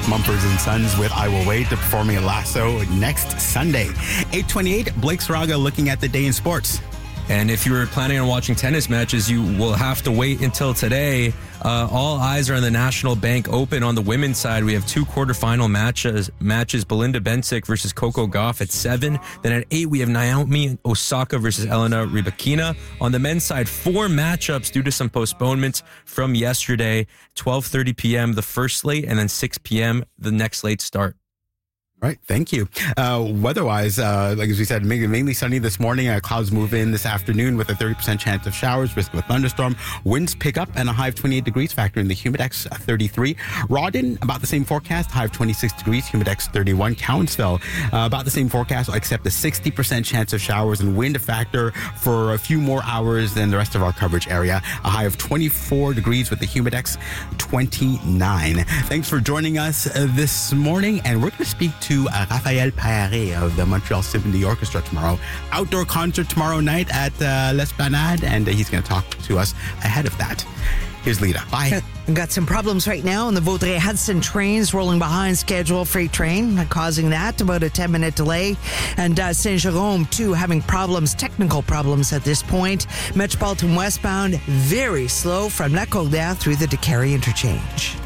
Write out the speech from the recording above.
Mumford & Sons with I Will Wait. They're performing at Lasso next Sunday. 8:28, Blake Saraga looking at the day in sports. And if you were planning on watching tennis matches, you will have to wait until today. All eyes are on the National Bank Open. On the women's side, we have 2 quarterfinal matches. Belinda Bencic versus Coco Gauff at 7. Then at 8, we have Naomi Osaka versus Elena Rybakina. On the men's side, 4 matchups due to some postponements from yesterday. 12:30 p.m. the first slate, and then 6 p.m. the next slate start. Right, thank you. Weather-wise, like as we said, mainly sunny this morning. Clouds move in this afternoon with a 30% chance of showers, risk of a thunderstorm. Winds pick up and a high of 28 degrees, factor in the Humidex 33. Rawdon, about the same forecast, high of 26 degrees, Humidex 31. Cowansville, about the same forecast, except a 60% chance of showers and wind factor for a few more hours than the rest of our coverage area. A high of 24 degrees with the Humidex 29. Thanks for joining us this morning, and we're going to speak to Raphael Paillet of the Montreal Symphony Orchestra tomorrow. Outdoor concert tomorrow night at L'Esplanade, and he's going to talk to us ahead of that. Here's Lita. Bye. Got some problems right now on the Vaudreuil-Hudson trains, rolling behind schedule. Freight train causing that, about a 10-minute delay. And Saint-Jérôme, too, having technical problems at this point. Metropolitan westbound, very slow from La Cordaire through the Décarie interchange.